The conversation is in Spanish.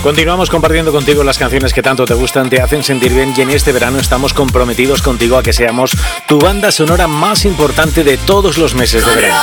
Continuamos compartiendo contigo las canciones que tanto te gustan, te hacen sentir bien, y en este verano estamos comprometidos contigo a que seamos tu banda sonora más importante de todos los meses de verano.